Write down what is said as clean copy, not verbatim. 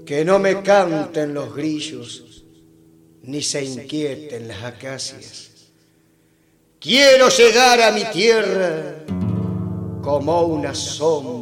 que no me canten los grillos, ni se inquieten las acacias. Quiero llegar a mi tierra como una sombra